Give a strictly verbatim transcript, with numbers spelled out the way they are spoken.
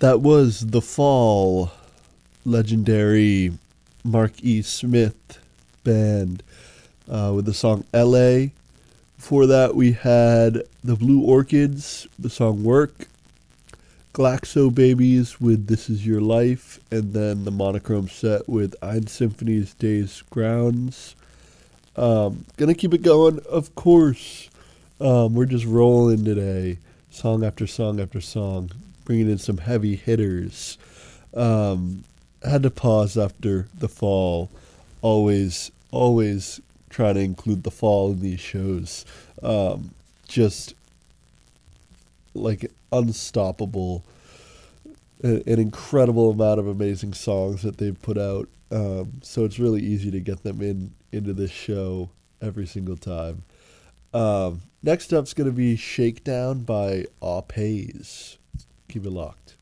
That was The Fall, legendary Mark E. Smith band uh, with the song L A. Before that, we had the Blue Orchids, the song Work, Glaxo Babies with This Is Your Life, and then the monochrome set with Ein Symphony's Days Grounds. Um, gonna keep it going, of course. Um, we're just rolling today, song after song after song, bringing in some heavy hitters. Um, had to pause after The Fall. Always, always try to include The Fall in these shows. Um, just like unstoppable, an incredible amount of amazing songs that they've put out. Um, so it's really easy to get them in into this show every single time. Um, next up's going to be Shakedown by Aw Pays. Keep it locked.